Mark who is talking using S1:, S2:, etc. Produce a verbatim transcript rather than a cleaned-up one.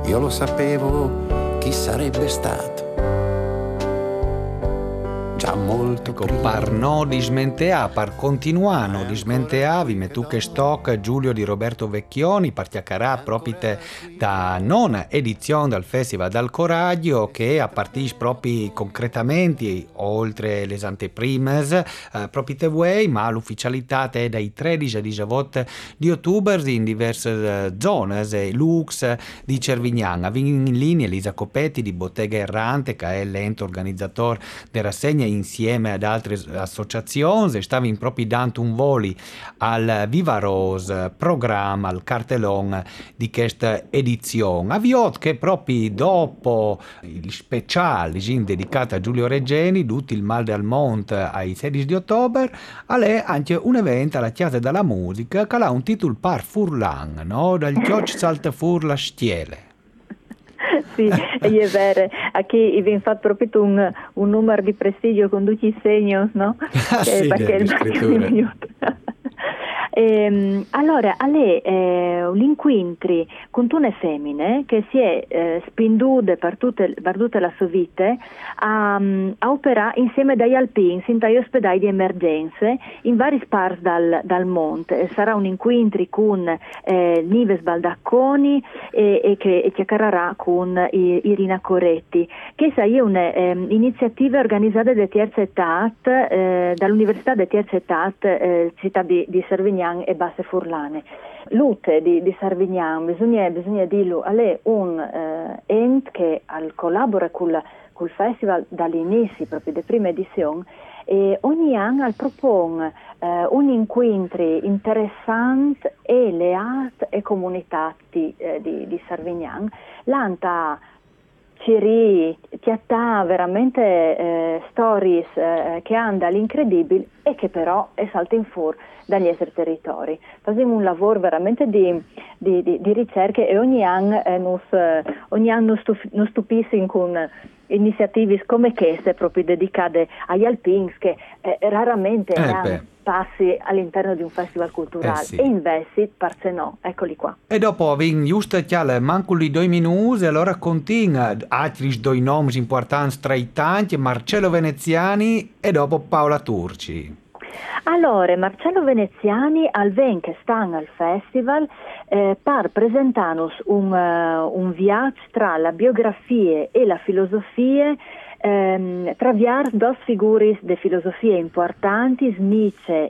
S1: io lo sapevo chi sarebbe stato. Già molto
S2: Ecco,
S1: prima.
S2: par no di smentea, par continuano di smentea, vi mettu che stock Giulio di Roberto Vecchioni, partiacarà proprio da nona edizione del Festival dal Coraggio, che a partire proprio concretamente, oltre le anteprimes, eh, proprio te way, ma l'ufficialità è dai tredici al diciotto di ottobre in diverse eh, zone, e Lux di Cervignana, in linea Elisa Copetti di Bottega Errante, che è l'ente organizzatore della rassegna insieme ad altre associazioni, e stava in proprio dando un voli al Viva Rose programma, al cartellone di questa edizione. Avviot che proprio dopo il speciale dedicato a Giulio Regeni, tutti il mal del monte ai sedici di ottobre, è anche un evento alla Chiesa della Musica che ha un titolo par furlan, no? Dal Chioc salta fur la stiele.
S3: Sì, è vero, a chi vi fatto proprio un, un numero di prestigio con tutti i segni, no?
S2: Ah, sì, le scritture.
S3: E, allora, a lei eh, l'incontri con tune femmine che si è eh, spindude per tutte, per tutte la sua vita a, a operare insieme dagli alpini in dagli ospedali di emergenze in vari spars dal, dal monte. Sarà un incontri con eh, Nives Baldacconi e, e che e chiacchiererà con i, Irina Coretti, che è un'iniziativa eh, organizzata da terza età eh, dall'Università di terza età eh, città di, di Servignano e Basse Furlane. L'Ute di, di Servignano, bisogna, bisogna dirlo, è un eh, ente che al, collabora col, col festival dall'inizio, proprio delle prime edizioni, e ogni anno propone eh, un incontro interessante e le art e comunità di, eh, di, di Servignano. L'anta Ciri, chiattà veramente eh, stories eh, che hanno dall'incredibile e che però è salta in fuori dagli altri territori. Facciamo un lavoro veramente di, di, di, di ricerche e ogni anno eh, nos, eh, ogni anno stuf, nos stupiscono con iniziative come queste proprio dedicate agli alpini che eh, raramente
S2: Eh,
S3: hanno
S2: beh.
S3: passi all'interno di un festival culturale
S2: Eh, sì.
S3: e investi, parce no, eccoli qua.
S2: E dopo vin giusto chiale manco i due minuti, e allora continua altri due nomi importanti tra i tanti, Marcello Veneziani e dopo Paola Turci.
S3: Allora, Marcello Veneziani al ven che stanno al festival eh, per presentarnos un, uh, un viaggio tra la biografia e la filosofia ehm, traviars dos figuris de filosofie importanti, Nietzsche